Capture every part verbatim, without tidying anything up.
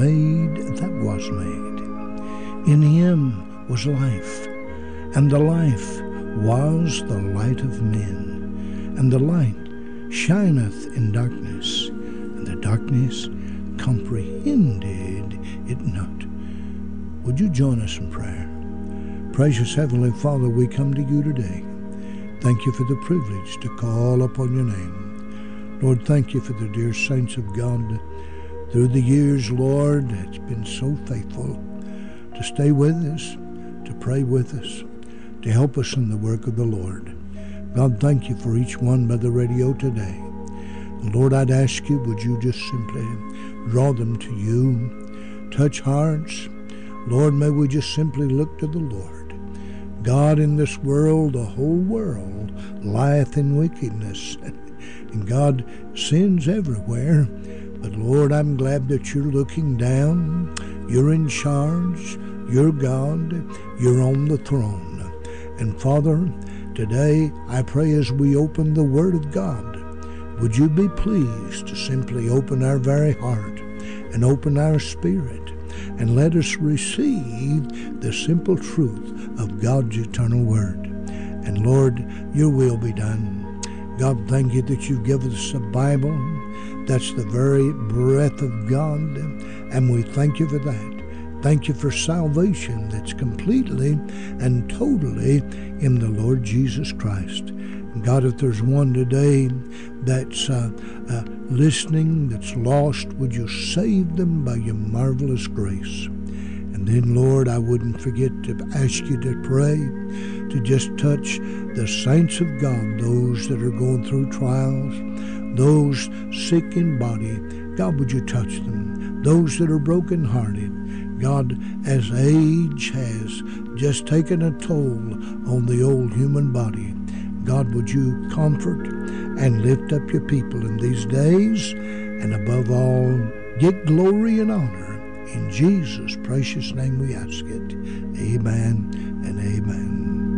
made that was made. In him was life, and the life was the light of men. And the light shineth in darkness, and the darkness comprehended it not. Would you join us in prayer? Precious Heavenly Father, we come to you today. Thank you for the privilege to call upon your name. Lord, thank you for the dear saints of God. Through the years, Lord, it's been so faithful to stay with us, to pray with us, to help us in the work of the Lord. God, thank you for each one by the radio today. Lord, I'd ask you, would you just simply draw them to you, touch hearts. Lord, may we just simply look to the Lord. God, in this world, the whole world lieth in wickedness. And God, sin's everywhere. But Lord, I'm glad that you're looking down. You're in charge. You're God. You're on the throne. And Father, today I pray as we open the Word of God, would you be pleased to simply open our very heart and open our spirit and let us receive the simple truth of God's eternal Word. And Lord, your will be done. God, thank you that you've given us a Bible. That's the very breath of God, and we thank you for that. Thank you for salvation that's completely and totally in the Lord Jesus Christ. God, if there's one today that's uh, uh, listening, that's lost, would you save them by your marvelous grace? And then, Lord, I wouldn't forget to ask you to pray, to just touch the saints of God, those that are going through trials, those sick in body. God, would you touch them? Those that are brokenhearted. God, as age has just taken a toll on the old human body, God, would you comfort and lift up your people in these days, and above all, get glory and honor. In Jesus' precious name we ask it. Amen and amen.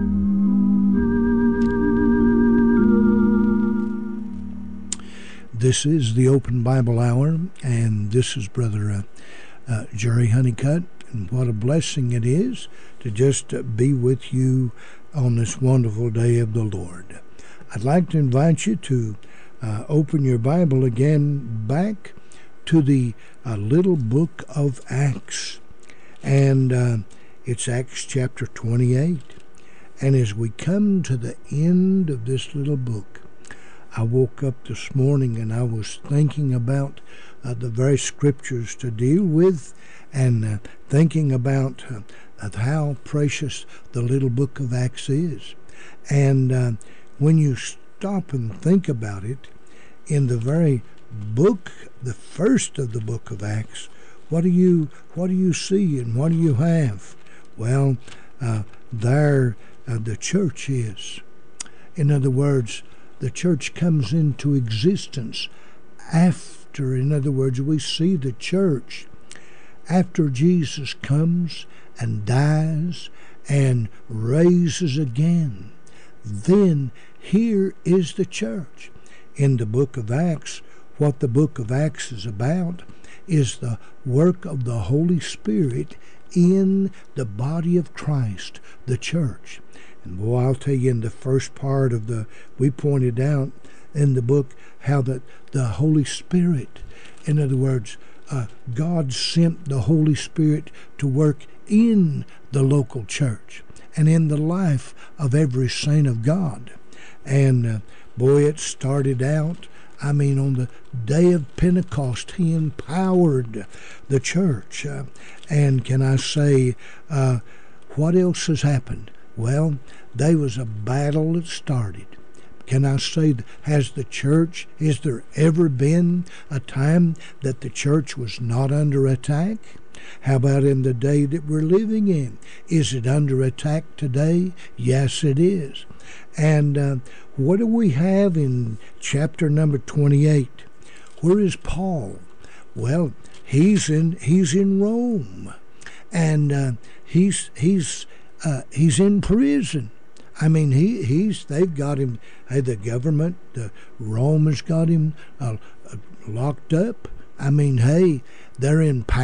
This is the Open Bible Hour, and this is Brother uh, uh, Jerry Honeycutt, and what a blessing it is to just uh, be with you on this wonderful day of the Lord. I'd like to invite you to uh, open your Bible again back to the uh, little book of Acts, and uh, it's Acts chapter twenty-eight. And as we come to the end of this little book, I woke up this morning and I was thinking about uh, the very scriptures to deal with, and uh, thinking about uh, of how precious the little book of Acts is. And uh, when you stop and think about it, in the very book, the first of the book of Acts, what do you what do you see and what do you have? Well, uh, there uh, the church is. In other words, the church comes into existence after, in other words, we see the church after Jesus comes and dies and raises again. Then here is the church. In the book of Acts, what the book of Acts is about is the work of the Holy Spirit in the body of Christ, the church. And boy, I'll tell you, in the first part of the, we pointed out in the book how that the Holy Spirit, in other words, uh, God sent the Holy Spirit to work in the local church and in the life of every saint of God. And uh, boy, it started out, I mean, on the day of Pentecost, he empowered the church. Uh, and can I say, uh, what else has happened? Well, there was a battle that started. Can I say, has the church, has there ever been a time that the church was not under attack? How about in the day that we're living in? Is it under attack today? Yes, it is. And uh, what do we have in chapter number twenty-eight? Where is Paul? Well, he's in he's in Rome, and uh, he's he's uh, he's in prison. I mean, he he's they've got him. Hey, the government, the Rome has got him uh, locked up. I mean, hey, they're in power.